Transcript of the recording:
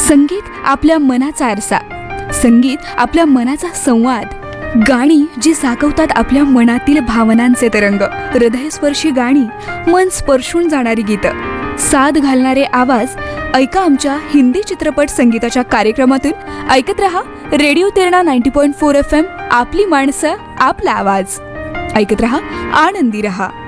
संगीत आपल्या मनाचा आरसा, संगीत आपल्या मनाचा संवाद, गाणी जी जागवतात आपल्या मनातील भावनांचे तरंग, हृदयस्पर्शी गाणी, मन स्पर्शून जाणारी गीतं, साद घालणारे आवाज. ऐका आमच्या हिंदी चित्रपट संगीताच्या कार्यक्रमातून. ऐकत रहा रेडिओ तेरणा 90.4 FM. आपली माणसं, आपला आवाज. ऐकत रहा, आनंदी रहा.